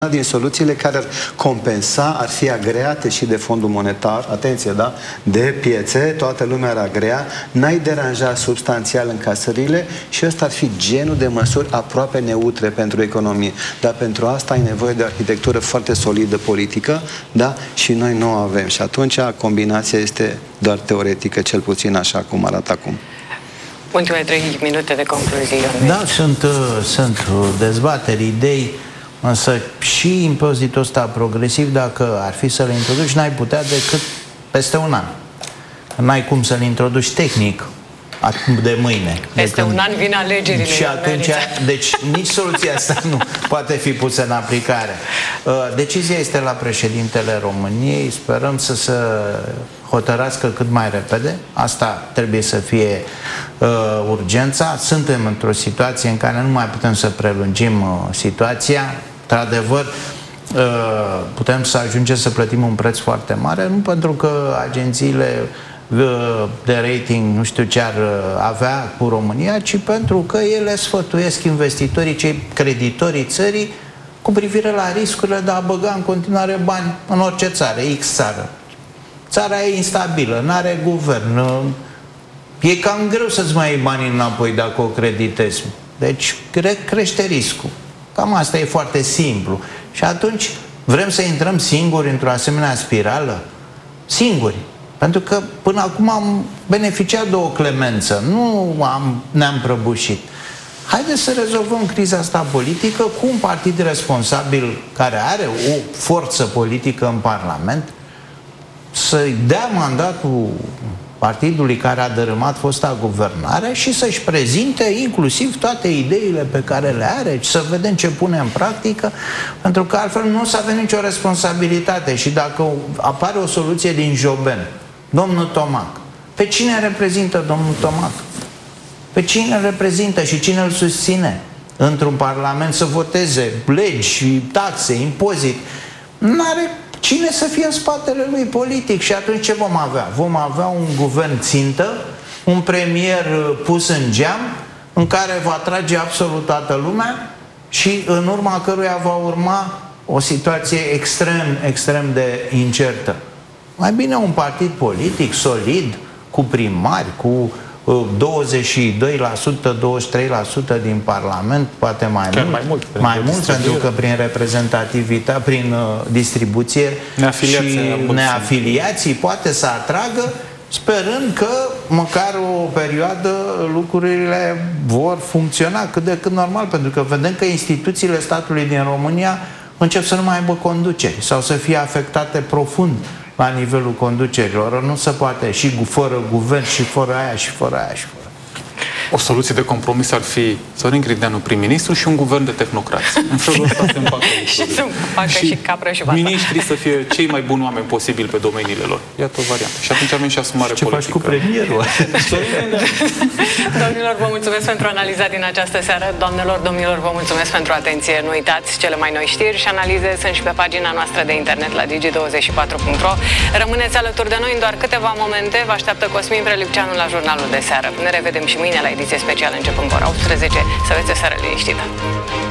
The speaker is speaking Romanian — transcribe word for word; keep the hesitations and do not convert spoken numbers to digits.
din soluțiile care ar compensa, ar fi agreate și de Fondul Monetar, atenție, da? De piețe, toată lumea ar agrea, n-ai deranja substanțial încasările și ăsta ar fi genul de măsuri aproape neutre pentru economie. Dar pentru asta ai nevoie de o arhitectură foarte solidă politică, da? Și noi nu o avem. Și atunci combinația este doar teoretică, cel puțin așa cum arată acum. Ultimele trei minute de concluzie. Da, sunt, sunt dezbateri, idei. Însă și impozitul ăsta progresiv, dacă ar fi să-l introduci, n-ai putea decât peste un an. N-ai cum să-l introduci tehnic de mâine. Peste un an vin alegerile. Și atunci, deci nici soluția asta nu poate fi pusă în aplicare. Decizia este la președintele României. Sperăm să se hotărască cât mai repede. Asta trebuie să fie uh, urgența. Suntem într-o situație în care nu mai putem să prelungim uh, situația. Într-adevăr, uh, putem să ajungem să plătim un preț foarte mare, nu pentru că agențiile uh, de rating nu știu ce ar uh, avea cu România, ci pentru că ele sfătuiesc investitorii, cei creditorii țării, cu privire la riscurile de a băga în continuare bani în orice țară, X țară. Țara e instabilă, nu are guvern, e cam greu să-ți mai iei banii înapoi dacă o creditezi. Deci cre crește riscul. Cam asta e foarte simplu. Și atunci vrem să intrăm singuri într-o asemenea spirală? Singuri. Pentru că până acum am beneficiat de o clemență, nu am, ne-am prăbușit. Haideți să rezolvăm criza asta politică cu un partid responsabil care are o forță politică în Parlament, să-i dea mandatul partidului care a dărâmat fosta guvernare și să-și prezinte inclusiv toate ideile pe care le are, să vedem ce pune în practică, pentru că altfel nu o să avem nicio responsabilitate. Și dacă apare o soluție din Joben, domnul Tomac, pe cine reprezintă domnul Tomac? Pe cine reprezintă și cine îl susține într-un parlament să voteze legi, taxe, impozit? N-are cine să fie în spatele lui politic. Și atunci ce vom avea? Vom avea un guvern țintă, un premier pus în geam, în care va trage absolut toată lumea și în urma căruia va urma o situație extrem, extrem de incertă. Mai bine un partid politic solid, cu primari, cu douăzeci și doi la sută, douăzeci și trei la sută din Parlament, poate mai Chiar mult, mai mult, mai mult pentru că prin reprezentativitate, prin uh, distribuție și neafiliații poate să atragă, sperând că măcar o perioadă lucrurile vor funcționa cât de cât normal, pentru că vedem că instituțiile statului din România încep să nu mai aibă conduceri sau să fie afectate profund la nivelul conducerilor. Nu se poate și fără guvern, și fără aia, și fără aia, și fără. O soluție de compromis ar fi Sorin Grindeanu prim-ministru și un guvern de tehnocrați. În felul ăsta se împacă și se împacă și, și capră și vata. Miniștrii să fie cei mai buni oameni posibili pe domeniile lor. Iată o variantă. Și atunci avem și asumare Ce politică. Ce faci cu premierul? Domnilor, vă mulțumesc pentru analiza din această seară. Doamnelor, domnilor, vă mulțumesc pentru atenție. Nu uitați, cele mai noi știri și analize sunt și pe pagina noastră de internet la digi douăzeci și patru punct ro. Rămâneți alături de noi în doar câteva momente. Vă așteaptă Cosmin Prelipceanu la jurnalul de seară. Ne revedem și mâine la ediție specială începând cu ora optsprezece. Să aveți o seară liniștită.